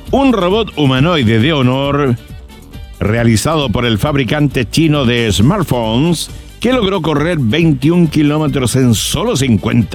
un robot humanoide de honor realizado por el fabricante chino de smartphones que logró correr 21 kilómetros en solo 50